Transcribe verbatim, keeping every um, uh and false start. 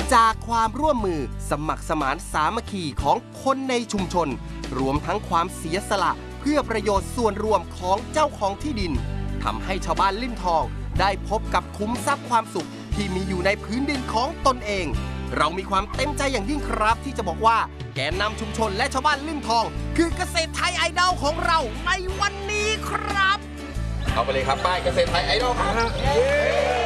จากความร่วมมือสมัครสมานสามัคคีของคนในชุมชนรวมทั้งความเสียสละเพื่อประโยชน์ส่วนรวมของเจ้าของที่ดินทำให้ชาวบ้านลิ่มทองได้พบกับคุ้มทรัพย์ความสุขที่มีอยู่ในพื้นดินของตนเองเรามีความเต็มใจอย่างยิ่งครับที่จะบอกว่าแกนนำชุมชนและชาวบ้านลิ่มทองคือเกษตรไทยไอดอลของเราในวันนี้ครับเอาไปเลยครับป้ายเกษตรไทยไอดอลครับ